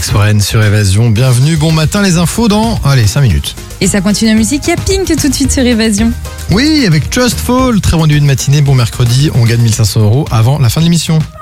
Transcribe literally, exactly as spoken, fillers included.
Alex Warren sur Évasion. Bienvenue, bon matin, les infos dans, allez, cinq minutes. Et ça continue en musique, il y a Pink tout de suite sur Évasion. Oui, avec Just Fall, très bon début de matinée, bon mercredi, on gagne mille cinq cents euros avant la fin de l'émission.